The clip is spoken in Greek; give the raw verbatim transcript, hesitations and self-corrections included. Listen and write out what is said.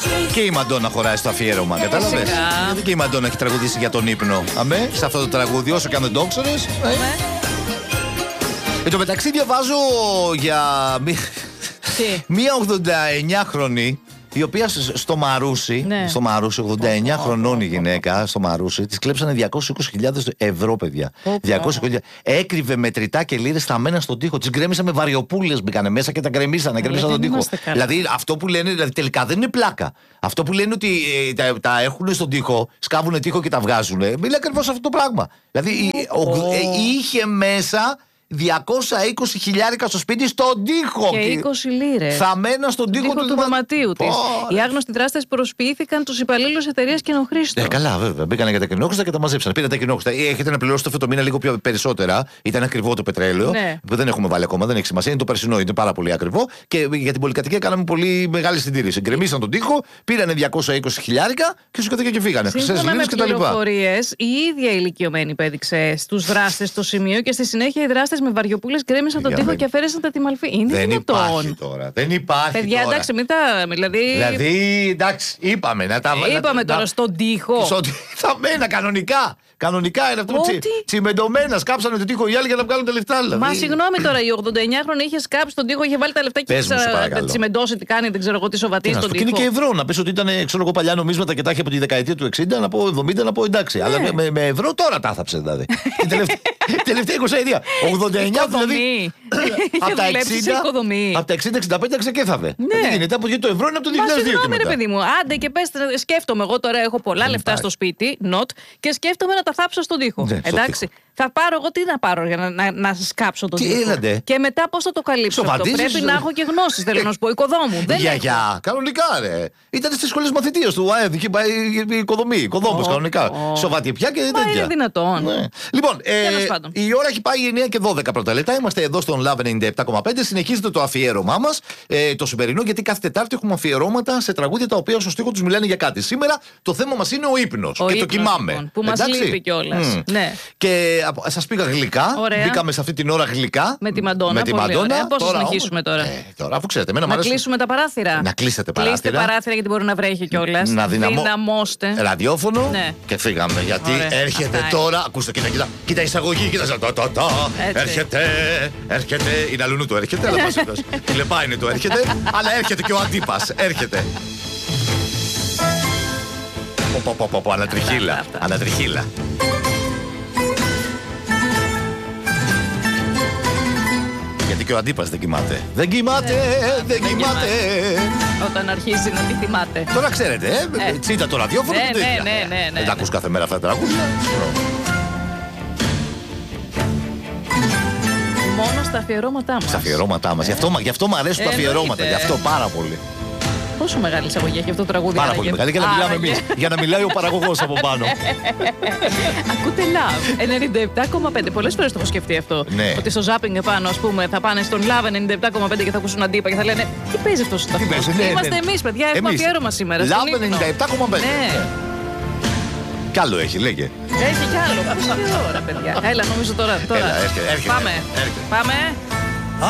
Και η Μαντόνα χωράει στο αφιέρωμα, κατάλαβες. Γιατί και η Μαντόνα έχει τραγουδήσει για τον ύπνο. Αμέ, σε αυτό το τραγούδι, όσο και αν δεν το ξέρεις. Εν τω μεταξύ διαβάζω για μία ογδονταεννιάχρονη, η οποία στο Μαρούσι, ναι. στο Μαρούσι, ογδόντα εννιά oh, χρονών η γυναίκα, στο Μαρούσι, της κλέψανε διακόσιες είκοσι χιλιάδες ευρώ, παιδιά. Oh, διακόσιες είκοσι χιλιάδες. Έκρυβε μετρητά και λίρες σταμμένα στον τοίχο. Τις γκρέμισαν με βαριοπούλες, μπήκανε μέσα και τα γκρεμίσανε, γκρεμίσαν τον τοίχο. Δηλαδή αυτό που λένε, δηλαδή, τελικά δεν είναι πλάκα. Αυτό που λένε ότι ε, τα, τα έχουν στον τοίχο, σκάβουν τοίχο και τα βγάζουν. Μιλάει ακριβώς αυτό το πράγμα. Δηλαδή oh, oh. Ε, είχε μέσα διακόσια είκοσι χιλιάρικα στο σπίτι στον τοίχο. Και είκοσι λίρες. Θαμμένα στον τοίχο, τοίχο του, του δωματίου της. Οι άγνωστοι δράστες προσποιήθηκαν τους υπαλλήλους εταιρείας κοινόχρηστων. Ε, καλά, βέβαια. Μπήκανε για τα κοινόχρηστα και τα μαζέψαν. Πήραν τα κοινόχρηστα. Έχετε να πληρώσετε αυτό το μήνα λίγο πιο περισσότερα. Ήταν ακριβό το πετρέλαιο. Ναι. Που δεν έχουμε βάλει ακόμα, δεν έχει σημασία. Είναι το περσινό, είναι πάρα πολύ ακριβό. Και για την πολυκατοικία κάναμε πολύ μεγάλη συντήρηση. Γκρεμίσαν τον τοίχο, πήρανε διακόσια είκοσι χιλιάρικα και σηκώθηκαν και φύγανε. Σύμφωνα με πληροφορίες, η ίδια ηλικιωμένη υπέδειξε στους δράστες το σημείο και στη συνέχεια οι δράστες με βαριοπούλες γκρέμισαν τον τοίχο και αφαίρεσαν τα τιμαλφή. Είναι δεν δυνατόν. Υπάρχει τώρα. Δεν υπάρχει. Παιδιά, τώρα. εντάξει, μην τα. Δηλαδή, δηλαδή εντάξει, είπαμε να τα βάλουμε. Είπαμε τώρα να... στον τοίχο. Στο... Θα μένα κανονικά. Κανονικά είναι αυτό. Τσι... Τσιμεντωμένα, σκάψανε το τοίχο οι άλλοι για να βγάλουν τα λεφτά. Δηλαδή. Μα συγγνώμη τώρα, η ογδονταεννιάχρονη είχε σκάψει τον τοίχο, είχε βάλει τα λεφτά και θα τσιμεντώσει τι κάνει, δεν ξέρω εγώ τι σοβατή στον τοίχο. Και είναι και ευρώ. Να πει ότι ήταν ξέρω εγώ παλιά νομίσματα και τα είχε από τη δεκαετία του εξήντα, να πω εβδομήντα, να πω εντάξει. Αλλά με ευρώ τώρα τα θάψε δηλαδή. Την τελευταία εικοσαετία. ογδόντα εννιά δηλαδή. Από τα εξήντα εξήντα πέντε ξεκέθαβε. Δεν γίνεται, από γιατί το ευρώ είναι από το δύο χιλιάδες δύο. Συγγνώμη, ρε παιδί μου, άντε και πες, σκέφτομαι εγώ τώρα έχω πολλά λεφτά στο σπίτι, not, και σκέφτομαι να τα θάψω στον τοίχο. Εντάξει. Θα πάρω εγώ τι να πάρω για να, να, να σκάψω τον τοίχο. Και μετά πώς θα το καλύψω αυτό. Πρέπει να έχω και γνώσεις, θέλω να σου πω, οικοδόμου. Για, για, κανονικά ρε. Ήταν στις σχολές μαθητείας του ΑΕΔ, είχε πάει οικοδομή, οικοδόμος κανονικά. Σοβατιπιά και τέτοια. Μα είναι δυνατόν. Λοιπόν, η ώρα έχει πάει εννιά και δώδεκα πρώτα λεπτά. Είμαστε εδώ στον Love ενενήντα επτά κόμμα πέντε. Συνεχίζεται το αφιέρωμά μας, το σημερινό, γιατί κάθε Τετάρτη έχουμε αφιερώματα σε τραγούδια τα οποία στο στίχο τους μιλάνε για κάτι. Σήμερα το θέμα μας είναι ο ύπνος και το κοιμάμαι. Που μας λείπει κιόλας. Και σας πήγα γλυκά. Ωραία. Μπήκαμε σε αυτή την ώρα γλυκά. Με τη Μαντόνα. Με τη Μαντόνα. Πώς θα συνεχίσουμε τώρα. Ε, τώρα, αφού ξέρετε, εμένα να αρέσει... κλείσουμε τα παράθυρα. Να κλείσετε παράθυρα. Κλείστε παράθυρα γιατί μπορεί να βρέχει κιόλας. Να δυναμώ... δυναμώστε. Ραδιόφωνο. Ναι. Και φύγαμε. Γιατί ωραία. Έρχεται Ά, τώρα. Ακούστε, κοίτα, κοίτα. Κοίτα εισαγωγή. Κοίτα. Τα, τα, τα. Έρχεται. Έρχεται. Είναι αλλού το έρχεται. Αλλά μας τηλεπά είναι το έρχεται. Αλλά έρχεται και ο αντίπας. Έρχεται. Ανατριχίλα. Ανατριχίλα. Γιατί και ο αντίπας δεν κοιμάται. Δεν κοιμάται, ναι, δεν κοιμάται. κοιμάται. Όταν αρχίζει να τη θυμάται. Τώρα ξέρετε, ε, ε. τσίτα το ραδιόφωνο. Ναι, ναι, ναι, ναι, ναι. Δεν τα ακούς κάθε μέρα αυτά τα τραγούδια. Μόνο στα αφιερώματά μας. Στα αφιερώματά μας. Γι' αυτό, γι' αυτό μου αρέσουν τα αφιερώματα. Γι' αυτό πάρα πολύ. Πόσο μεγάλη εισαγωγή έχει αυτό το τραγούδι. Πάρα πολύ μεγάλη. Για να μιλάμε εμείς. Για να μιλάει ο παραγωγός από πάνω. Ακούτε Love ενενήντα επτά κόμμα πέντε. Πολλές φορές το έχω σκεφτεί αυτό. Ναι. Ότι στο ζάπινγκ επάνω, ας πούμε, θα πάνε στον Love ενενήντα επτά κόμμα πέντε και θα ακούσουν αντίπα και θα λένε τι παίζει αυτό ο σταθμός. Ναι, είμαστε ναι. εμείς, παιδιά. Έχουμε αφιέρωμα σήμερα. Love ενενήντα επτά κόμμα πέντε. Ναι. Κι άλλο έχει, λέγε. Έχει κι άλλο. Πόση ώρα, παιδιά. Έλα, νομίζω τώρα. τώρα. Έλα, έρχεται, έρχεται, Πάμε. έρχεται. Πάμε.